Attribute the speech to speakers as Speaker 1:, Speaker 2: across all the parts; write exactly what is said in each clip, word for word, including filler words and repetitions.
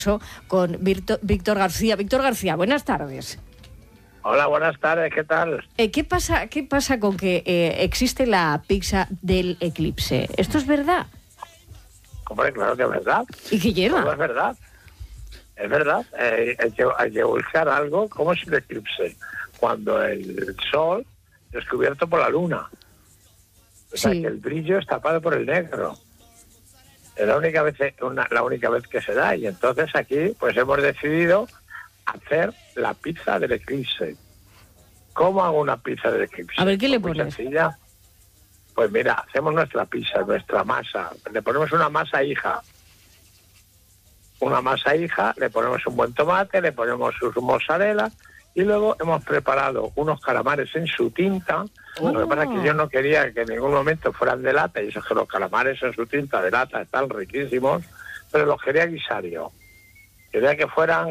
Speaker 1: con Víctor, Víctor García. Víctor García, buenas tardes.
Speaker 2: Hola, buenas tardes, ¿qué tal?
Speaker 1: Eh, ¿qué pasa, qué pasa con que eh, existe la pizza del eclipse? ¿Esto es verdad?
Speaker 2: Hombre, claro que es verdad.
Speaker 1: ¿Y qué lleva?
Speaker 2: Todo es verdad. Es verdad. Eh, hay, que, hay que buscar algo como es el eclipse. Cuando el sol es cubierto por la luna. O sea,
Speaker 1: Sí.
Speaker 2: que el brillo es tapado por el negro. Es la única vez, una, la única vez que se da. Y entonces aquí pues hemos decidido hacer la pizza del eclipse. ¿Cómo hago una pizza del eclipse?
Speaker 1: A ver, ¿qué le
Speaker 2: Pues
Speaker 1: pones?
Speaker 2: muy sencilla. Pues mira, hacemos nuestra pizza, nuestra masa. Le ponemos una masa hija. Una masa hija, le ponemos un buen tomate, le ponemos su mozzarella y luego hemos preparado unos calamares en su tinta.
Speaker 1: Oh.
Speaker 2: Lo que pasa es que yo no quería que en ningún momento fueran de lata, y eso es que los calamares en su tinta de lata están riquísimos, pero los quería guisar yo. Quería que fueran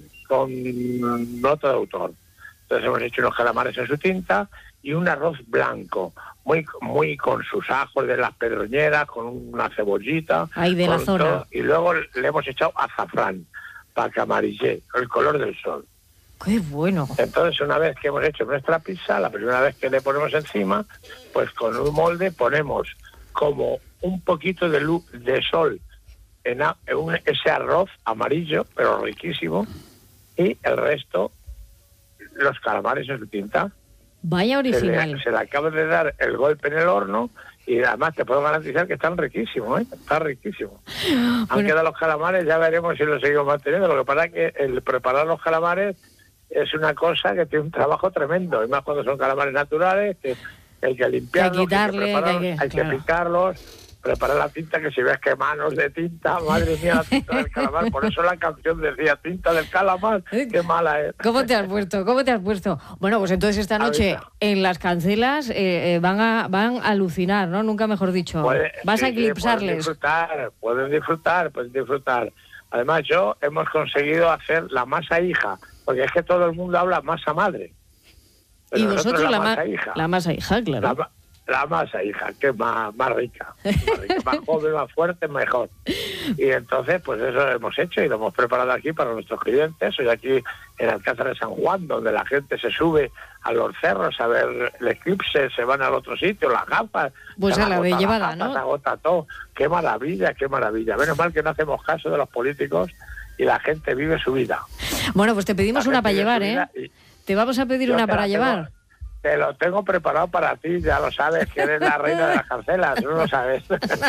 Speaker 2: con nota de autor. Entonces hemos hecho unos calamares en su tinta y un arroz blanco, muy muy con sus ajos de las pedroñeras, con una cebollita.
Speaker 1: Ahí de la
Speaker 2: con
Speaker 1: zona.
Speaker 2: todo, y luego le hemos echado azafrán para que amarille, el color del sol.
Speaker 1: ¡Qué bueno!
Speaker 2: Entonces, una vez que hemos hecho nuestra pizza, la primera vez que le ponemos encima, pues con un molde ponemos como un poquito de luz de sol en, a, en un, ese arroz amarillo, pero riquísimo, y el resto, los calamares en su tinta.
Speaker 1: Vaya original.
Speaker 2: Se le, se le acaba de dar el golpe en el horno y además te puedo garantizar que están riquísimos, ¿eh? Está riquísimo.
Speaker 1: Bueno.
Speaker 2: Han quedado los calamares, ya veremos si los seguimos manteniendo. Lo que pasa es que el preparar los calamares es una cosa que tiene un trabajo tremendo, y más cuando son calamares naturales, que hay que limpiarlos,
Speaker 1: que quitarle,
Speaker 2: hay que, prepararlos,
Speaker 1: que hay que-
Speaker 2: hay que
Speaker 1: claro.
Speaker 2: picarlos, preparar la tinta, que si ves que manos de tinta, madre mía, la tinta del calamar. Por eso la canción decía tinta del calamar, qué mala es.
Speaker 1: ¿Cómo te has puesto? ¿Cómo te has puesto? Bueno, pues entonces esta noche
Speaker 2: Ahorita.
Speaker 1: en las cancelas eh, eh, van a van a alucinar, ¿no? Nunca mejor dicho.
Speaker 2: Puede-
Speaker 1: Vas
Speaker 2: sí,
Speaker 1: a
Speaker 2: sí, pueden
Speaker 1: eclipsarles.
Speaker 2: disfrutar, pueden disfrutar, pueden disfrutar. Además, yo hemos conseguido hacer la masa hija, porque es que todo el mundo habla masa madre. Pero
Speaker 1: Y
Speaker 2: nosotros
Speaker 1: vosotros la,
Speaker 2: la
Speaker 1: ma-
Speaker 2: masa hija.
Speaker 1: la masa hija, claro.
Speaker 2: La, ma- la masa hija, que es más, más rica, más rica, más joven, más fuerte, mejor. Y entonces, pues eso lo hemos hecho y lo hemos preparado aquí para nuestros clientes. Hoy aquí en Alcázar de San Juan, donde la gente se sube a los cerros a ver el eclipse, se van al otro sitio, las gafas.
Speaker 1: Pues
Speaker 2: se
Speaker 1: a la de
Speaker 2: agota
Speaker 1: llevada,
Speaker 2: gafas,
Speaker 1: ¿no?
Speaker 2: se agota todo. Qué maravilla, qué maravilla. Menos mal que no hacemos caso de los políticos y la gente vive su vida.
Speaker 1: Bueno, pues te pedimos
Speaker 2: La
Speaker 1: una
Speaker 2: gente
Speaker 1: para
Speaker 2: vive
Speaker 1: llevar,
Speaker 2: su
Speaker 1: ¿eh?
Speaker 2: vida y-
Speaker 1: Te vamos a pedir
Speaker 2: Yo
Speaker 1: una
Speaker 2: te
Speaker 1: para
Speaker 2: la tengo-
Speaker 1: llevar.
Speaker 2: Te lo tengo preparado para ti, ya lo sabes, que eres la reina de las cancelas, tú lo sabes.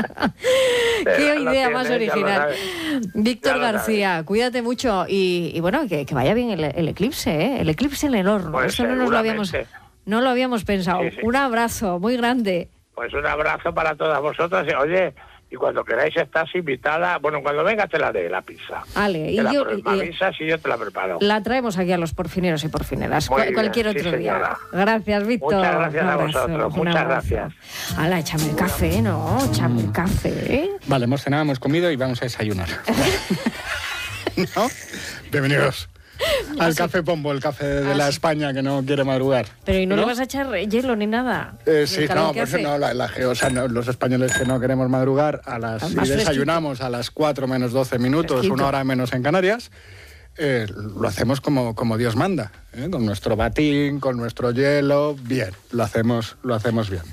Speaker 1: Qué
Speaker 2: Lo
Speaker 1: idea más
Speaker 2: tienes, ya lo
Speaker 1: original.
Speaker 2: sabes.
Speaker 1: Víctor
Speaker 2: Ya lo
Speaker 1: García, cuídate mucho y, y bueno, que, que vaya bien el, el eclipse, ¿eh? El eclipse en el horno.
Speaker 2: Pues
Speaker 1: Esto no nos lo habíamos,
Speaker 2: seguramente.
Speaker 1: no lo habíamos pensado.
Speaker 2: Sí, sí.
Speaker 1: Un abrazo muy grande.
Speaker 2: Pues un abrazo para todas vosotras. Y, oye, y cuando queráis estás invitada, bueno, cuando venga te la haré, la pizza.
Speaker 1: Ale, y
Speaker 2: Te la
Speaker 1: yo-
Speaker 2: pre-
Speaker 1: y-
Speaker 2: me avisas y yo te la preparo.
Speaker 1: La traemos aquí a los porfineros y porfineras.
Speaker 2: Muy
Speaker 1: Cual-
Speaker 2: bien,
Speaker 1: cualquier
Speaker 2: sí,
Speaker 1: otro día.
Speaker 2: señora.
Speaker 1: Gracias, Víctor.
Speaker 2: Muchas gracias
Speaker 1: Un
Speaker 2: a
Speaker 1: abrazo,
Speaker 2: vosotros,
Speaker 1: un
Speaker 2: muchas
Speaker 1: abrazo.
Speaker 2: gracias.
Speaker 1: Ala, échame el café, ¿no? Échame el café.
Speaker 3: Vale, hemos cenado, hemos comido y vamos a desayunar. ¿No? Bienvenidos al Café Pombo, el café de la España que no quiere madrugar.
Speaker 1: Pero ¿y no,
Speaker 3: ¿No?
Speaker 1: le vas a echar hielo ni nada?
Speaker 3: Eh,
Speaker 1: ¿El
Speaker 3: sí,
Speaker 1: calor
Speaker 3: no,
Speaker 1: que
Speaker 3: por eso
Speaker 1: hace?
Speaker 3: no, la, la- o sea, no, los españoles que no queremos madrugar a las,
Speaker 1: Más
Speaker 3: y
Speaker 1: fresquito.
Speaker 3: desayunamos a las cuatro menos doce minutos,
Speaker 1: Fresquito.
Speaker 3: una hora menos en Canarias, eh, lo hacemos como, como Dios manda, ¿eh? Con nuestro batín, con nuestro hielo, bien, lo hacemos, lo hacemos bien.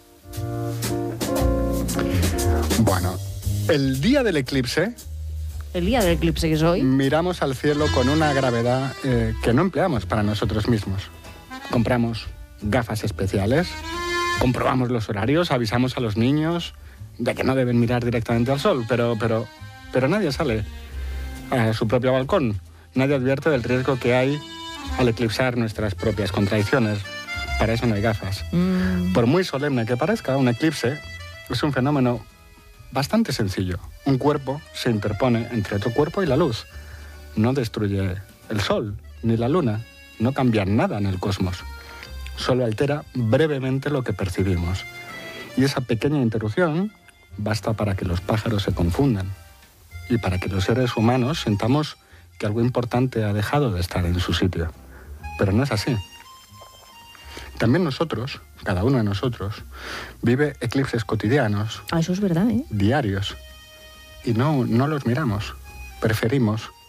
Speaker 3: Bueno, el día del eclipse
Speaker 1: El día del eclipse que es hoy.
Speaker 3: miramos al cielo con una gravedad eh, que no empleamos para nosotros mismos. Compramos gafas especiales, comprobamos los horarios, avisamos a los niños de que no deben mirar directamente al sol, pero, pero, pero nadie sale a su propio balcón. Nadie advierte del riesgo que hay al eclipsar nuestras propias contradicciones. Para eso no hay gafas.
Speaker 1: Mm,
Speaker 3: Por muy solemne que parezca, un eclipse es un fenómeno bastante sencillo. Un cuerpo se interpone entre otro cuerpo y la luz. No destruye el sol ni la luna. No cambia nada en el cosmos. Solo altera brevemente lo que percibimos. Y esa pequeña interrupción basta para que los pájaros se confundan y para que los seres humanos sintamos que algo importante ha dejado de estar en su sitio. Pero no es así. También nosotros, cada uno de nosotros, vive eclipses cotidianos,
Speaker 1: ah, eso es verdad, ¿eh?
Speaker 3: diarios, y no, no los miramos. preferimos